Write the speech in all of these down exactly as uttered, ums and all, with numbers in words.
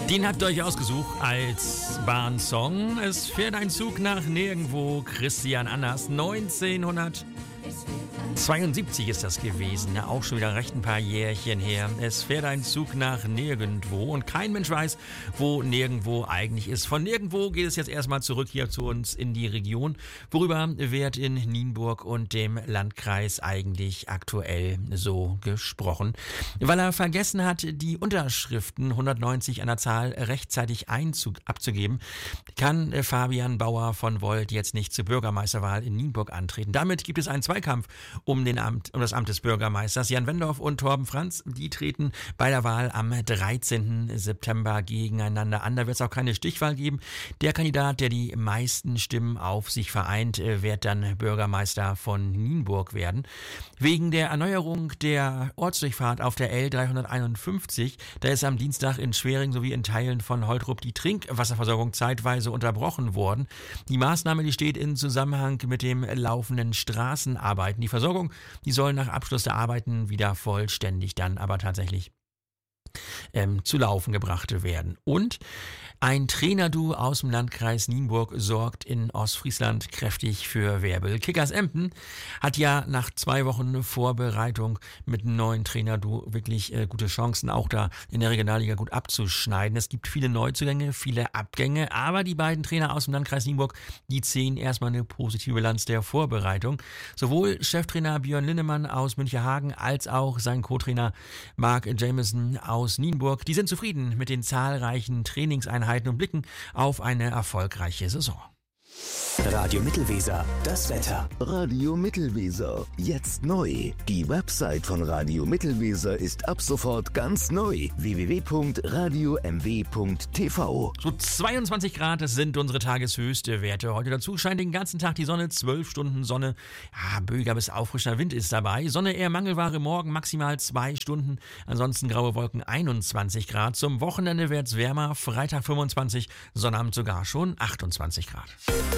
Den habt ihr euch ausgesucht als Bahnsong. Es fährt ein Zug nach nirgendwo. Christian Anders, neunzehnhundertzweiundsiebzig ist das gewesen. Auch schon wieder recht ein paar Jährchen her. Es fährt ein Zug nach nirgendwo und kein Mensch weiß, wo nirgendwo eigentlich ist. Von nirgendwo geht es jetzt erstmal zurück hier zu uns in die Region. Worüber wird in Nienburg und dem Landkreis eigentlich aktuell so gesprochen? Weil er vergessen hat, die Unterschriften hundertneunzig an der Zahl rechtzeitig einzug abzugeben, kann Fabian Bauer von Volt jetzt nicht zur Bürgermeisterwahl in Nienburg antreten. Damit gibt es einen Zweikampf um, den Amt, um das Amt des Bürgermeisters. Jan Wendorf und Torben Franz, die treten bei der Wahl am dreizehnten September gegeneinander an. Da wird es auch keine Stichwahl geben. Der Kandidat, der die meisten Stimmen auf sich vereint, wird dann Bürgermeister von Nienburg werden. Wegen der Erneuerung der Ortsdurchfahrt auf der L dreihunderteinundfünfzig, da ist am Dienstag in Schwering sowie in Teilen von Holtrup die Trinkwasserversorgung zeitweise unterbrochen worden. Die Maßnahme, die steht in Zusammenhang mit dem laufenden Straßenarbeiten. Die Versorgung, die soll nach Abschluss der Arbeiten wieder vollständig dann aber tatsächlich ähm, zu laufen gebracht werden. Und ein Trainerduo aus dem Landkreis Nienburg sorgt in Ostfriesland kräftig für Wirbel. Kickers Emden hat ja nach zwei Wochen Vorbereitung mit einem neuen Trainerduo wirklich äh, gute Chancen, auch da in der Regionalliga gut abzuschneiden. Es gibt viele Neuzugänge, viele Abgänge, aber die beiden Trainer aus dem Landkreis Nienburg, die ziehen erstmal eine positive Bilanz der Vorbereitung. Sowohl Cheftrainer Björn Linnemann aus Münchehagen als auch sein Co-Trainer Mark Jameson aus Nienburg, die sind zufrieden mit den zahlreichen Trainingseinheiten und blicken auf eine erfolgreiche Saison. Radio Mittelweser, das Wetter. Radio Mittelweser, jetzt neu. Die Website von Radio Mittelweser ist ab sofort ganz neu. w w w punkt radio m w punkt t v. So zweiundzwanzig Grad, das sind unsere tageshöchste Werte. Heute dazu scheint den ganzen Tag die Sonne, zwölf Stunden Sonne. Ja, böiger bis auffrischender Wind ist dabei. Sonne eher Mangelware, morgen maximal zwei Stunden. Ansonsten graue Wolken, einundzwanzig Grad. Zum Wochenende wird's wärmer, Freitag fünfundzwanzig, Sonnabend sogar schon achtundzwanzig Grad.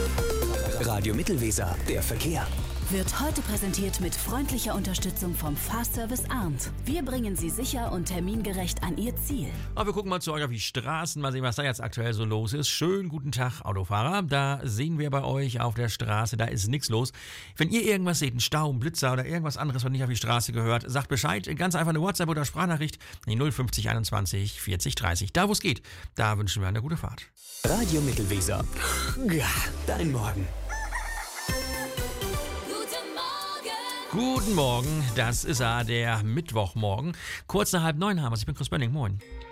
Radio Mittelweser, der Verkehr. Wird heute präsentiert mit freundlicher Unterstützung vom Fahrservice Arndt. Wir bringen Sie sicher und termingerecht an Ihr Ziel. Aber wir gucken mal zu euch auf die Straßen, mal sehen, was da jetzt aktuell so los ist. Schönen guten Tag, Autofahrer. Da sehen wir bei euch auf der Straße, da ist nichts los. Wenn ihr irgendwas seht, einen Stau, einen Blitzer oder irgendwas anderes, was nicht auf die Straße gehört, sagt Bescheid. Ganz einfach eine WhatsApp oder Sprachnachricht in die null fünfzig einundzwanzig vierzig dreißig. Da, wo es geht, da wünschen wir eine gute Fahrt. Radio Mittelweser. Ja, dein Morgen. Guten Morgen, das ist er, der Mittwochmorgen. Kurz nach halb neun haben wir es. Ich bin Chris Bönning, moin.